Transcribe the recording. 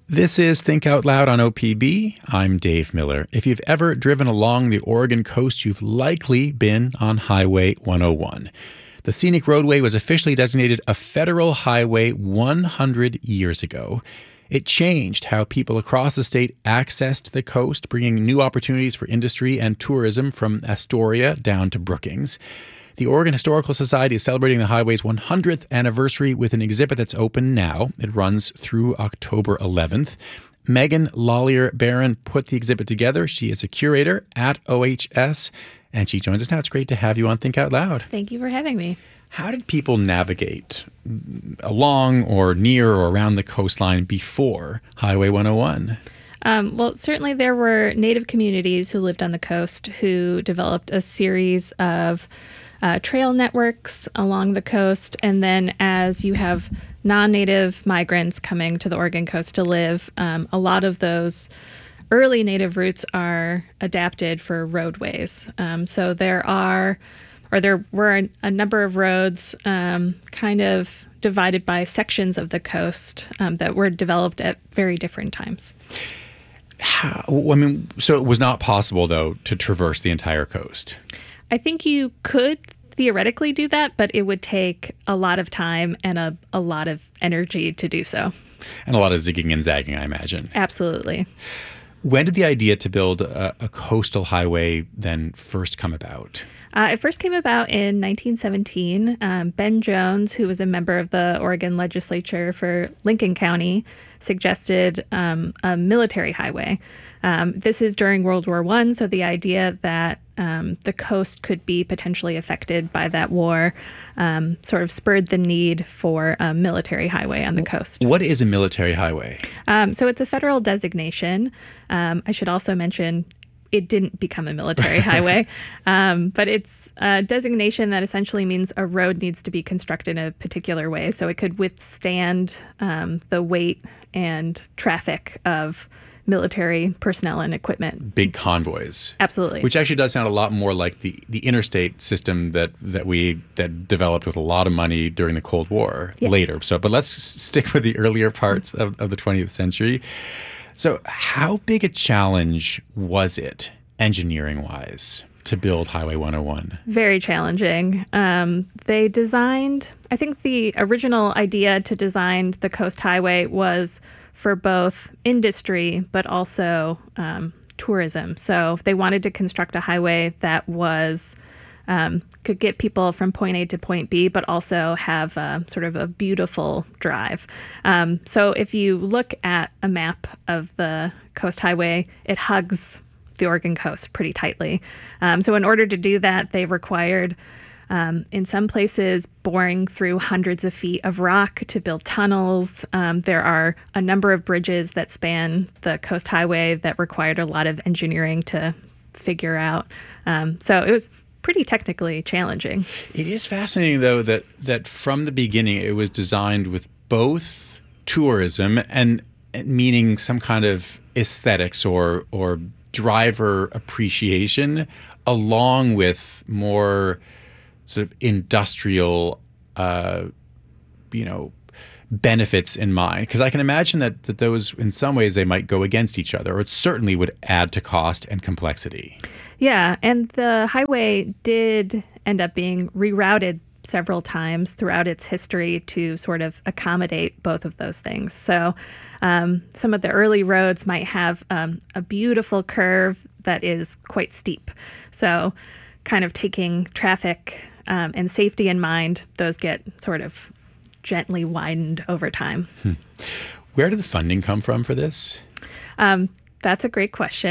This is Think Out Loud on OPB. I'm Dave Miller. If you've ever driven along the Oregon coast, you've likely been on Highway 101. The scenic roadway was officially designated a federal highway 100 years ago. It changed how people across the state accessed the coast, bringing new opportunities for industry and tourism from Astoria down to Brookings. The Oregon Historical Society is celebrating the highway's 100th anniversary with an exhibit that's open now. It runs through October 11th. Megan Lollier-Barron put the exhibit together. She is a curator at OHS, and she joins us now. It's great to have you on Think Out Loud. Thank you for having me. How did people navigate along or near or around the coastline before Highway 101? Well, certainly there were Native communities who lived on the coast who developed a series of trail networks along the coast. And then as you have non-Native migrants coming to the Oregon coast to live, a lot of those early Native routes are adapted for roadways. So there were a number of roads kind of divided by sections of the coast that were developed at very different times. So it was not possible, though, to traverse the entire coast. I think you could theoretically do that, but it would take a lot of time and a lot of energy to do so. And a lot of zigging and zagging, I imagine. Absolutely. When did the idea to build a coastal highway then first come about? It first came about in 1917. Ben Jones, who was a member of the Oregon legislature for Lincoln County, suggested a military highway. This is during World War I, so the idea that the coast could be potentially affected by that war sort of spurred the need for a military highway on the coast. What is a military highway? So it's a federal designation. I should also mention it didn't become a military highway, but it's a designation that essentially means a road needs to be constructed in a particular way so it could withstand the weight and traffic of military personnel and equipment. Big convoys. Absolutely. Which actually does sound a lot more like the interstate system that developed with a lot of money during the Cold War later. But let's stick with the earlier parts of the 20th century. So how big a challenge was it, engineering-wise, to build Highway 101? Very challenging. They designed, I think the original idea to design the Coast Highway was for both industry, but also tourism. So they wanted to construct a highway that was could get people from point A to point B, but also have sort of a beautiful drive. So if you look at a map of the Coast Highway, it hugs the Oregon coast pretty tightly. So in order to do that, they required, in some places, boring through hundreds of feet of rock to build tunnels. There are a number of bridges that span the Coast Highway that required a lot of engineering to figure out. So it was pretty technically challenging. It is fascinating, though, that from the beginning it was designed with both tourism and meaning some kind of aesthetics or driver appreciation, along with more sort of industrial, benefits in mind. Because I can imagine that those, in some ways, they might go against each other, or it certainly would add to cost and complexity. Yeah, and the highway did end up being rerouted several times throughout its history to sort of accommodate both of those things. So some of the early roads might have a beautiful curve that is quite steep. So kind of taking traffic and safety in mind, those get sort of gently widened over time. Where did the funding come from for this? That's a great question.